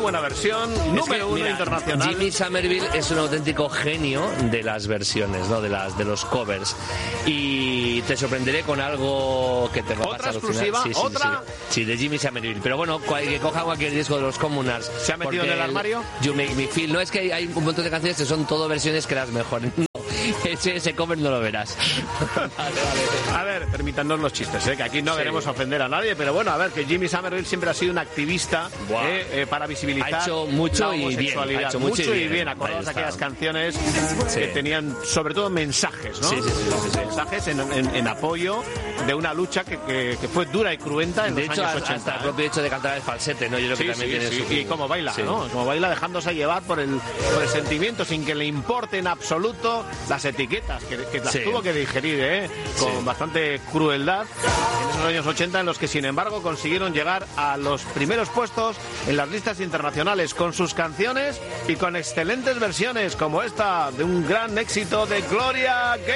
buena versión, número uno internacional. Jimmy Somerville es un auténtico genio de las versiones, ¿no? De los covers. Y te sorprenderé con algo que te va a pasar. ¿Otra exclusiva? ¿Otra? Sí, de Jimmy Somerville. Pero bueno, que coja cualquier disco de los Communards. ¿Se ha metido en el armario? You Make Me Feel. No, es que hay un montón de canciones que son todo versiones que las mejores. No, ese cover no lo verás. Vale. A ver, permítanos los chistes, que aquí no queremos ofender a nadie, pero bueno, a ver, que Jimmy Somerville siempre ha sido un activista para visibilizar ha hecho mucho la homosexualidad. Ha hecho mucho y bien. Acordaos de aquellas canciones que tenían sobre todo mensajes, ¿no? Sí. Mensajes en apoyo de una lucha que fue dura y cruenta en los años 80. Hasta el propio hecho de cantar el falsete, ¿no? Yo creo que también tiene su... Y cómo baila, ¿no? Como baila dejándose llevar por el sentimiento sin que le importe en absoluto las etiquetas que las tuvo que digerir, con bastante crueldad en esos años 80, en los que sin embargo consiguieron llegar a los primeros puestos en las listas internacionales con sus canciones y con excelentes versiones como esta de un gran éxito de Gloria Gaynor.